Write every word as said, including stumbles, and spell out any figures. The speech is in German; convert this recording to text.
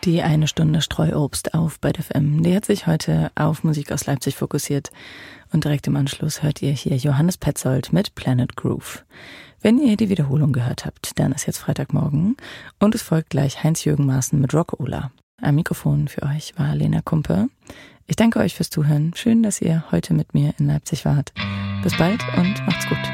Die eine Stunde Streuobst auf Bad F M, die hat sich heute auf Musik aus Leipzig fokussiert. Und direkt im Anschluss hört ihr hier Johannes Petzold mit Planet Groove. Wenn ihr die Wiederholung gehört habt, dann ist jetzt Freitagmorgen und es folgt gleich Heinz-Jürgen Maaßen mit Rock-Ola. Am Mikrofon für euch war Lena Kumpe. Ich danke euch fürs Zuhören. Schön, dass ihr heute mit mir in Leipzig wart. Bis bald und macht's gut.